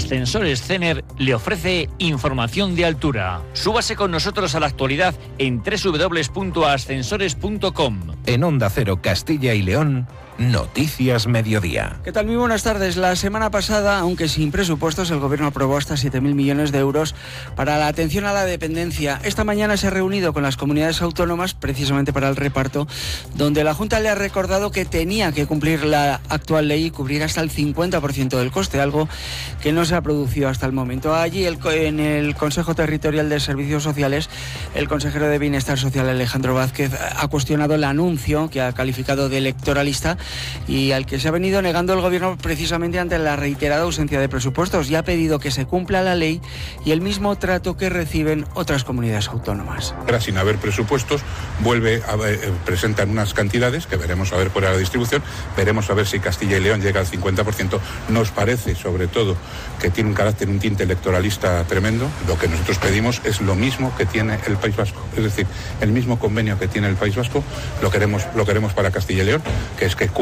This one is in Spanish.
Ascensores Cener le ofrece información de altura. Súbase con nosotros a la actualidad en www.ascensores.com. En Onda Cero Castilla y León, Noticias Mediodía. ¿Qué tal? Muy buenas tardes. La semana pasada, aunque sin presupuestos, el Gobierno aprobó hasta 7.000 millones de euros para la atención a la dependencia. Esta mañana se ha reunido con las comunidades autónomas precisamente para el reparto, donde la Junta le ha recordado que tenía que cumplir la actual ley y cubrir hasta el 50% del coste, algo que no se ha producido hasta el momento. Allí, en el Consejo Territorial de Servicios Sociales, el consejero de Bienestar Social, Alejandro Vázquez, ha cuestionado el anuncio que ha calificado de electoralista y al que se ha venido negando el Gobierno precisamente ante la reiterada ausencia de presupuestos, y ha pedido que se cumpla la ley y el mismo trato que reciben otras comunidades autónomas. Ahora, sin haber presupuestos, presentan unas cantidades que veremos a ver cuál es la distribución, veremos a ver si Castilla y León llega al 50%. Nos parece, sobre todo, que tiene un tinte electoralista tremendo. Lo que nosotros pedimos es lo mismo que tiene el País Vasco, es decir, el mismo convenio que tiene el País Vasco, lo queremos para Castilla y León, que es que